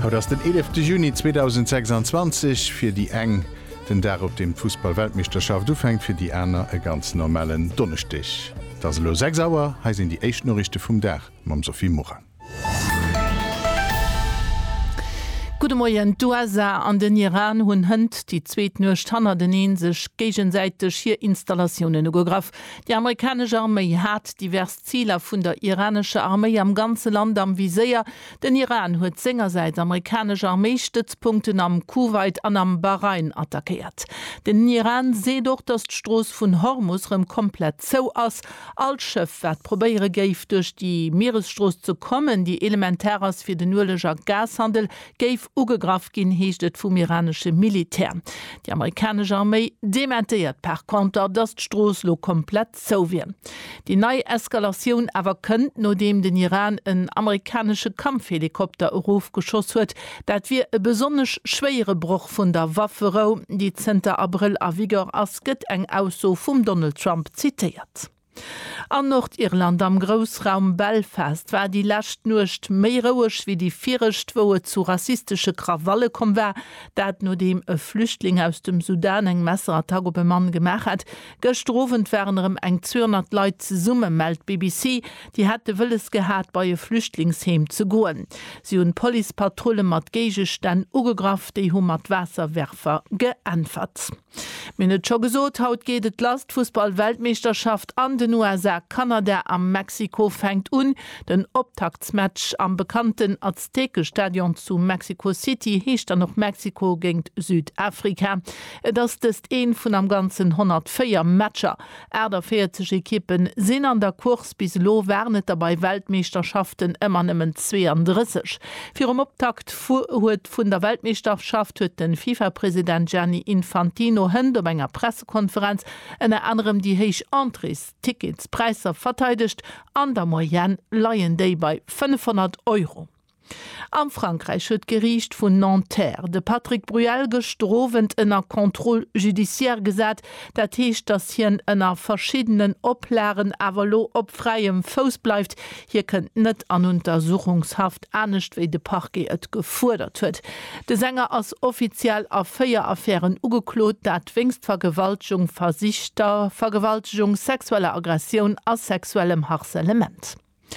Haut ass den 11. Juni 2026 fir die eng den der op dem Fußball-Weltmeisterschaft ufängt fir die Äner e ganz normalen Donnestich. Das lo 6 Auer heisinn die echt Norrichte vum Dach mam Sophie Moran. Gute Morgen, USA an den Iran hunn hënd die zweet nucht hanner den sech gegenseitig hier Installationen ugegraf. Die amerikanische Armee hat divers Zieler vun der iranische Armee am ganze Land am Viséier. Den Iran huet sengerseits amerikanische Armeestützpunkten am Kuwait an am Bahrain attackiert. Den Iran se doch dat d'Stroos vun Hormuz komplett zo ass. Als Schëff werd probéiere geif durch die Meeresstroos zu kommen, die elementär ass fir den nuleger Gashandel geif ugegraf gin heeschtet vum iranische Militär. Die amerikanische Armee dementiert per Konter, dat d'Strooslo komplett so wie. Die neue Eskalation awer kënnt, no dem den Iran en amerikanische Kampfhelikopter Rufgeschoss huet, dat wir e besonnech schwere Bruch vun der Wafferau, die 10. April a Vigor as gëtt eng Ausso vum Donald Trump zitiert. An Nordirland am Großraum Belfast war die Lächt nucht méirouech wie die Vierrecht, wo zu rassistische Krawalle kom war, dat no dem e Flüchtling aus dem Sudan eng Messerattack op e Mann gemacht hat. Gestrofend wärenem eng 200 Leute ze Summe meldt BBC, die hätte willes gehabt bei e Flüchtlingsheim zu goen. Sie hun Polizeipatrouille mat Gegestand ugegraf, die hun mat Wasserwerfer geantwort. Minnet scho gesot, haut geht et Lastfußball-Weltmeisterschaft an den USA, Kanada am Mexiko fängt den Optaktsmatch am bekannten Azteke-Stadion zu Mexico City hecht dann noch Mexiko gegen Südafrika. Das ist ein von am ganzen 104 Matcher. Der 40 Ekippen sind an der Kurs bis lo wernet dabei Weltmeisterschaften immer nimmen 32. Für am Optakt huet vun der Weltmeisterschaft huet den FIFA-Präsident Gianni Infantino hënd op enger Pressekonferenz en anderem die heich Entries, Tickets, Preiser verteidigt, an der Moyenne leiien déi bei 500 €. Am Frankreich huet Gericht vun Nanterre de Patrick Bruel gestrovent ënner Kontroll judiciaire gesat, dat heecht, dass hien ënner verschiedenen Oplaren avalo op freiem Fos bleft. Hier kënnt net an Untersuchungshaft anecht wéi de Parquet et gefordert huet. De Sänger ass offiziell a 4 Affären ugeklot, dat Wingstvergewaltigung, Versichter, Vergewaltigung, sexuelle Aggression a sexuellem Harcelement.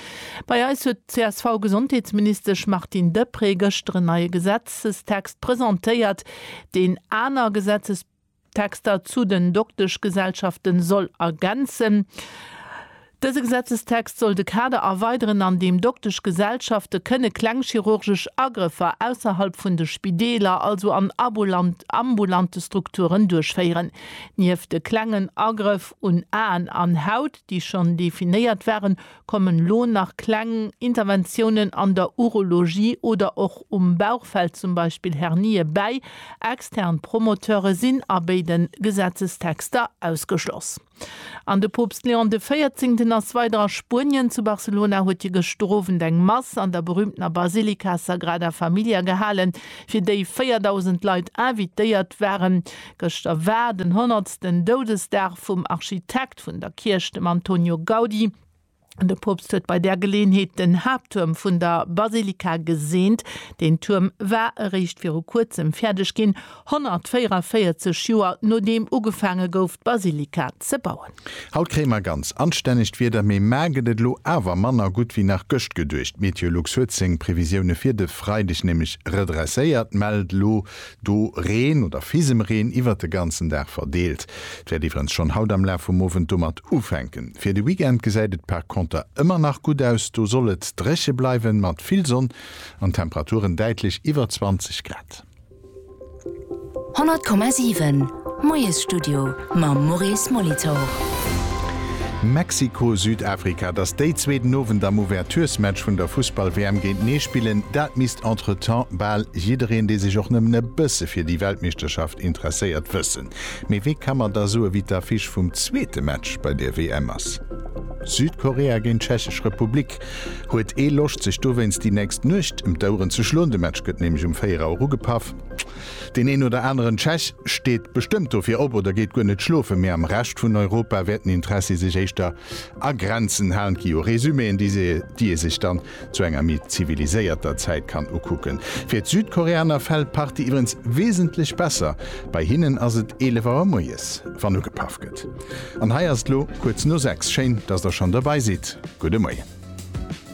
Bei uns hat CSV-Gesundheitsminister Martin Depré gestern neue Gesetzestext präsentiert, den einer Gesetzestext zu den Doktorgesellschaften soll ergänzen. Dieser Gesetzestext soll de Kader erweitern, an dem Doktorgesellschaften könne klangchirurgisch Angriffe außerhalb von der Spitäler, also an ambulante Strukturen durchführen. Neben de Klängen, Angriff und an Haut, die schon definiert werden, kommen Lohn nach Klängen, Interventionen an der Urologie oder auch Bauchfeld, zum Beispiel Hernie bei. Externe Promoteure sind aber den Gesetzestexter ausgeschlossen. An de Papst Leon XIV. Aus weiterer Spurien zu Barcelona huet die gestrofen eng Mass an der berühmten Basilika Sagrada Familia gehalen, fir déi 4.000 Leute invitiert wären. Gestern werden 100. Todesdag vum Architekt vun der Kirche dem Antonio Gaudi. Der Papst hat bei der Gelegenheit den Hauptturm von der Basilika gesehnt. Den Turm war errichtet für kurzem fertig gehen. 144 Jahre nur dem angefangen gouf Basilika zu bauen. Haut krämer ganz anständig wieder mehr merget lo aber Manner gut wie nach Göst gedurcht. Meteorolog Hützing Prävisionen für de Freitag nämlich redressiert, meldet lo do Regen oder fiesem Regen über den ganzen Tag verdeelt. Wer die Differenz schon haut am Lauf vom Ofen dummert aufhängen. Für die Weekend geseidet per immer nach gut aus, du sollet dresche bleiben mat viel Sonn an Temperaturen deutlich über 20 Grad. 100,7 Moes Studio ma Maurice Molitor. Mexiko Südafrika das Day2 Nowen der Ouvertursmatch vun der Fußball-WM geht neespielen, dat mist entretemps ball jiin, die sich auch ne Bësse fir die Weltmeisterschaft interessiert wëssen. Me wie kann man da so wie der Fisch vum zweite Match bei der WM ass? Südkorea gegen Tschechisch Republik. Huet locht sich du wenn's die nächst nicht im Dauren zu Schlundematch gëtt nämlich 4 Euro gepaff. Den een oder anderen Tschech steht bestimmt auf ihr op oder geht gonnet schlofe mehr am Rest vun Europa werden Interesse sich echtter a Grenzen Herrn Kio Resümen die sich dann zu enger mit ziviliséierter Zeit kann ukucken. Für Südkoreaner fällt Party übrigens wesentlich besser. Bei hinnen as het 11 Moes van nu gepafket. An Heierslo kurz nur 6 Schein, dass er schon dabei sieht. Gute Morgen.